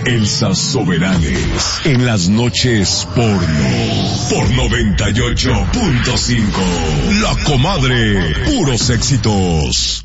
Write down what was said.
Elsa Soberanes en las noches porno por 98.5. La Comadre, puros éxitos.